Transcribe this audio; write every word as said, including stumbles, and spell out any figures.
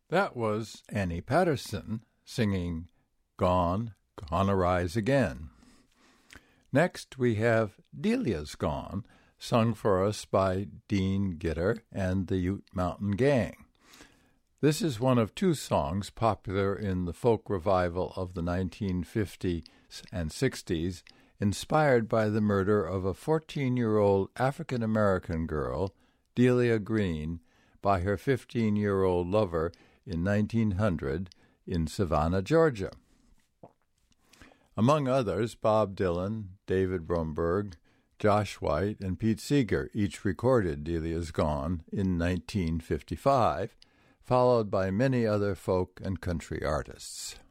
That was Annie Patterson singing Gone, Gonna Rise Again. Next we have Delia's Gone, sung for us by Dean Gitter and the Ute Mountain Gang. This is one of two songs popular in the folk revival of the nineteen fifties and sixties, inspired by the murder of a fourteen-year-old African-American girl, Delia Green, by her fifteen-year-old lover in nineteen hundred in Savannah, Georgia. Among others, Bob Dylan, David Bromberg, Josh White, and Pete Seeger each recorded Delia's Gone in nineteen fifty-five, followed by many other folk and country artists.